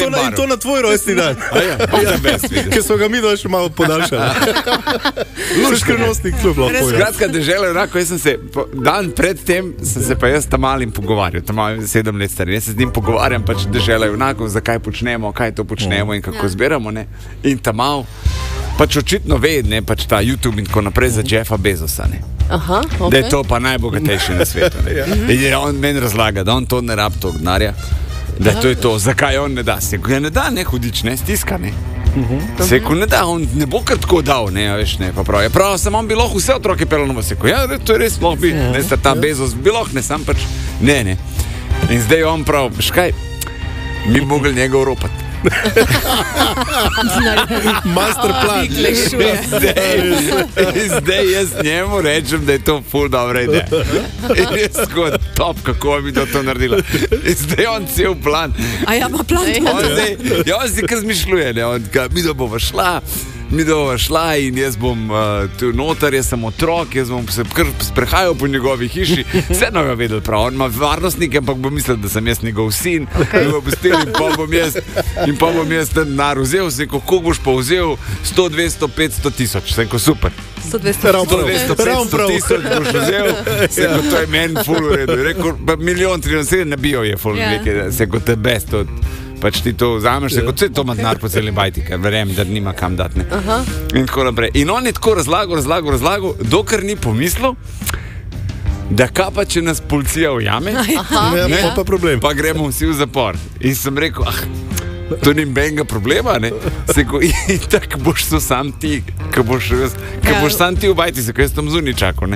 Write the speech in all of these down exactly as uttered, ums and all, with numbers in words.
to na, in to na tvoj rojstni dan. Ja, ker so ga mi doli še malo podaljšali. Skrivnostni klub lahko. Skratka, dežela enako, jaz sem se, dan pred tem sem se pa jaz tam malim pogovarjal, tam malim sedem let stari, jaz se z njim pogovarjam, pač dežela enako, zakaj počnemo, kaj to počnemo in kako zbiramo, ne, in tam mal, pač očitno ve, ne, pač ta YouTube in tako naprej za Jeffa Bezosa, ne. Aha, okay. Da je to pa najbogatejši na svetu. In on meni razlaga, da on to ne rab to denarja, da to je to, zakaj on ne da. Seko, ja ne da, ne hudič, ne stiska, ne. Seko, ne da, on ne bo kar tako dal, ne, veš, ne, pa prav. Ja, prav, sem on bi lahko vse otroke pelal na Seko, ja, to je res lahko bi, ne, sta ta Bezos, bi lahko, ne, sam pač, ne, ne. In zdaj on prav, škaj, mi bi mogli njega oropati. Master plan. In zdaj jaz njemu rečem, da je to ful dobra ideja. In jaz kot top, kako bi to to naredila. In zdaj on cel plan. A ja, ima plan. On zdaj, ja, on zdaj kar zmišljuje, ne, on ka, mi da bova šla, mi da bova šla in jaz bom uh, tu notar, jaz sem otrok, jaz bom se kar sprehajal po njegovi hiši, vse no ga vedel prav, on ima varnostnike, ampak bom mislil, da sem jaz njegov sin, okay. In, postil, in pa bom jaz, in pa bom jaz ten denar vzel, se ko boš pa vzel sto, dvesto, petsto tisoč, se ko super. sto, dvesto, petsto tisoč boš vzel, se ko to je meni ful v redu, rekel, pa milijon, trideset sedem nabijo je ful, yeah. Se ko te best od... Pač ti to vzameš, se kot vse to ima denar po celi bajti, ker verjam, da nima kam dati, ne. Aha. In tako naprej. In on je tako razlagal, razlagal, razlagal, dokler ni pomislil, da kaj pa, če nas policija ujame, Aha, ne, pa, pa, problem. Pa gremo vsi v zapor. In sem rekel, ah, to ni benga problema, ne. Se ko, in tako boš to sam ti, ko boš, ko boš sam ti v bajti, se ko jaz tam zunaj čakal, ne.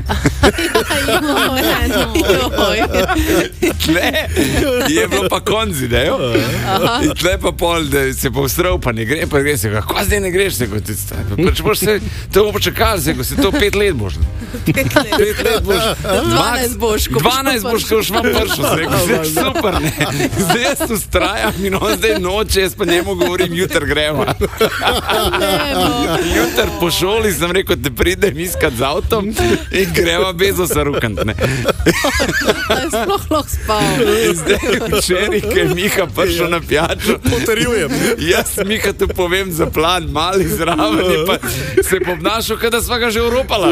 Tle je bilo pa konzi, da jo. In tle pa pol, da se pa vsral, pa ne gre, pa gre, se ko, ko zdaj ne greš, se ko, pač boš se, to bo počakal, se ko, se to pet let boš. Pet let boš. Dvanajst boš, ko Dvanajst boš, ko boš vam pršel, se ko, se super, ne. Zdaj jaz ustrajam in on zdaj noče, jaz pa njemu govorim, jutr gremo. Jutr po šoli sem rekel, te pridem iskat z avtom in greva Bezosa rukant, ne. Sploh lahko spal. In zdaj včeraj, ko je Miha prišel na pijačo, potrjujem. Jaz Miha tu povem za plan, mali zraven je pa se obnašal, kada sva ga že uropala.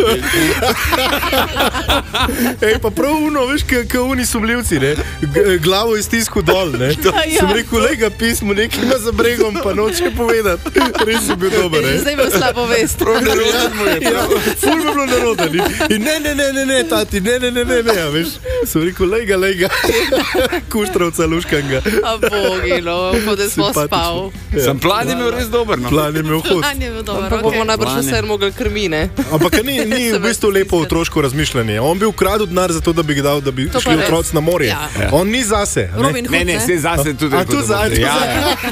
Ej, pa prav uno, veš, kako oni sumljivci, ne, G glavo iz tisku dol, ne. Sem rekel, lega pismo, nekaj ima za bregom, pa noče povedati. Res je bil dober, ne. Zdaj bil slabo vest. Prav neroden mu je. Ja, ful bi bilo neroden. In ne, ne, ne, ne, ne, tati, ne, ne, ne, ne, ne, ja, veš. Sem rekel, lega, lega. Kuštravca luškanga. A bogi, no, ko da smo spal. Ja. Sem plan je imel res dober, no. Plan je imel hod. Plan je imel dober, ampak bomo najbrž vse mogli krmine. Ampak ni, ni v bistvu lepo otroško razmišljanje. On bi ukradil denar za to, da bi ga dal, da bi šli otroci na morje. Ja. Ja. On ni zase. Robin Hood, ne, ne, se zase tudi. A tu zase. Ja,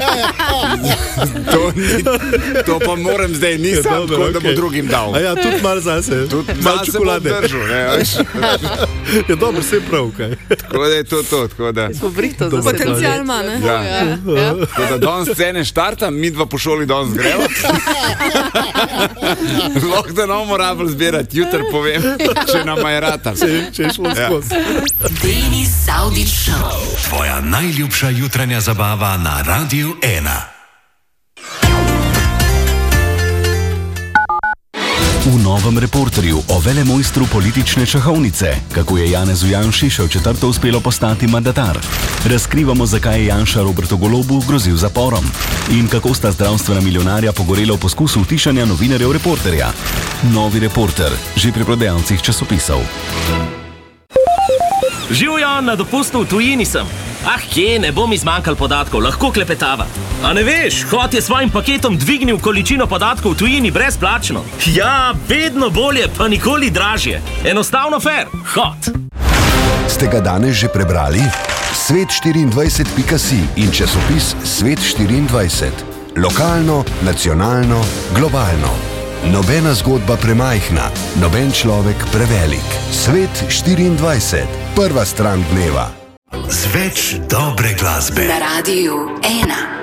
to, ni, to pa moram zdaj, nisem ja, tako, okay. Da bo drugim dal. A ja, tudi malo zase. Tudi malo čokolade. Držal, ne, ja, dobro, vse prav, kaj. Tako da je to to, tako da. Smo brihto za potencial ima, ne? Ja. Ja. Ja. Tako da danes scene štarta, mi dva po šoli danes greva. Lahko da ne bomo rabili zbirati, jutr povem, če nam je rata. Če, če je šlo skozi. Denis Saudić Show. Tvoja najljubša jutranja zabava na Radiu ena. V novem Reporterju o velemojstru politične šahovnice, kako je Janezu Janši še v četrto uspelo postati mandatar. Razkrivamo, zakaj je Janša Robertu Golobu grozil zaporom in kako sta zdravstvena milijonarja pogorela v poskusu utišanja novinarjev Reporterja. Novi Reporter, že pri prodajalcih časopisov. Živjo, na dopustu v tujini sem. Ah, kje, ne bom izmanjkal podatkov, lahko klepetava. A ne veš, Hot je svojim paketom dvignil količino podatkov v tujini brezplačno. Ja, vedno bolje, pa nikoli dražje. Enostavno fair, Hot. Ste ga danes že prebrali? svet štiriindvajset pika si in časopis Svet štiriindvajset. Lokalno, nacionalno, globalno. Nobena zgodba premajhna, noben človek prevelik. Svet štiriindvajset. Prva stran dneva. Z več dobre glasbe. Na Radiu ena.